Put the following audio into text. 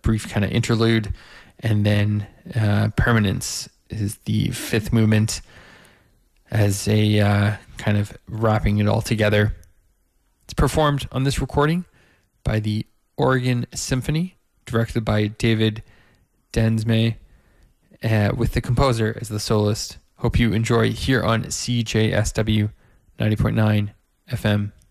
brief kind of interlude, and then Permanence is the fifth movement as a kind of wrapping it all together. It's performed on this recording by the Oregon Symphony, directed by David Densmay, with the composer as the soloist. Hope you enjoy here on CJSW 90.9 FM.